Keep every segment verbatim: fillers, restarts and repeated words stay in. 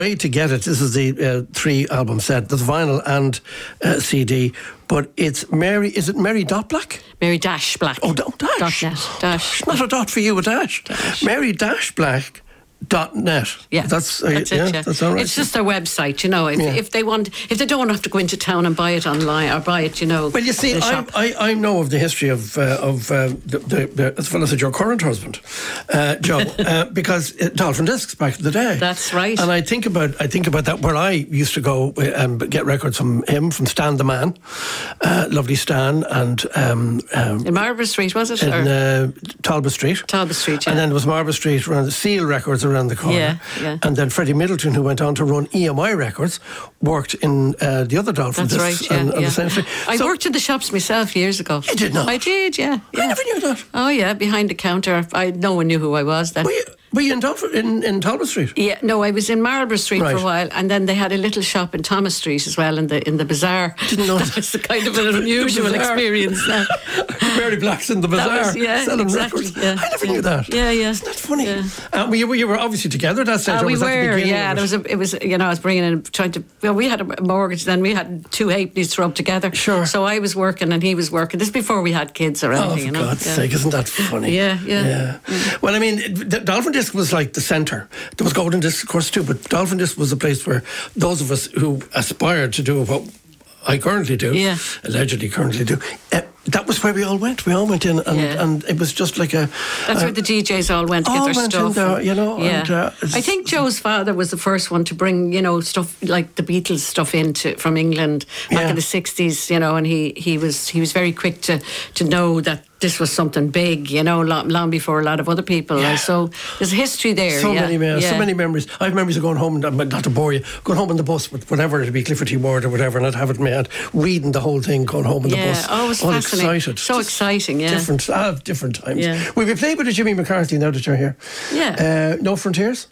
way to get it. This is the uh, three album set, the vinyl and uh, C D. But it's Mary. Is it Mary Dot Black? Mary Dash Black. Oh, don't Dash. Dot net. Dash. Not a dot for you, a dash. Dash. Mary Dash Black. Dot net. Yeah, that's, uh, that's yeah, it. Yeah, that's all right. It's just their website, you know. If, yeah. if they want, if they don't want to have to go into town and buy it online or buy it, you know. Well, you see, I, I I know of the history of uh, of uh, the, the, the as well as your current husband, uh, Joe, uh, because uh, Dolphin Discs back in the day. That's right. And I think about I think about that where I used to go and get records from him, from Stan the Man, uh, lovely Stan, and um, um, in Marlborough Street, was it? In uh, Talbot Street. Talbot Street, yeah. And then there was Marlborough Street around the Seal Records around the corner. Yeah. Yeah. And then Freddie Middleton, who went on to run E M I Records, worked in uh, the other Dolphin That's Discs. right, yeah, and, and yeah. the same thing. I So- worked in the shops myself years ago. You did not? I did, yeah. yeah. I never knew that. Oh, yeah, behind the counter. I No one knew who I was then. Were you, were you in, Dolphin, in, in Talbot Street? Yeah, no, I was in Marlborough Street Right. for a while, and then they had a little shop in Thomas Street as well, in the in the bazaar. Didn't know that that. was the kind of an unusual bazaar. experience. Now. Mary Black's in the That bazaar was- yeah, selling exactly, records. yeah. I never Yeah. knew that. Yeah, yeah. Isn't that funny? Yeah. Uh, well, you, were- you were obviously together at that stage. Uh, or we was that the were, beginning yeah. of There it? was a, it was, you know, I was bringing in, trying to. Well, we had a mortgage then. We had two halfpennies to rub together. Sure. So I was working and he was working. This is before we had kids or anything. Oh, for you know. God's yeah. sake, isn't that funny? Yeah, yeah. yeah. Well, I mean, the Dolphin Disc was like the centre. There was Golden Disc, of course, too, but Dolphin Disc was a place where those of us who aspired to do what I currently do, Yeah. allegedly currently do, uh, that was where we all went. We all went in, and, Yeah. and it was just like a. That's uh, where the D Js all went to get all their went in stuff. there, you know, Yeah. and, uh, I think Joe's father was the first one to bring, you know, stuff like the Beatles stuff into from England back Yeah. in the sixties, you know, and he, he was he was very quick to, to know that this was something big, you know, long, long before a lot of other people. Yeah. And so there's a history there. So yeah. many, uh, yeah. so many memories. I have memories of going home, and not to bore you, going home on the bus with whatever it'd be, Clifford T. Ward or whatever, and I'd have it in my head, reading the whole thing, going home on Yeah, the bus, oh, it was all fascinating. excited. So Just exciting, yeah. Different, ah, different times. Yeah. We'll be playing with a Jimmy McCarthy now that you're here. Yeah. Uh, No Frontiers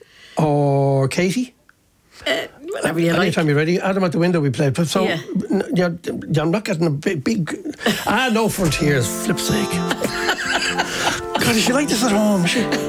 or Katie. Uh, whatever you like. Anytime you're ready. Adam at the window we played. So Yeah. n- you're, I'm not getting a big, big ah, No Frontiers, flip's sake. God, if you like this at home, sure.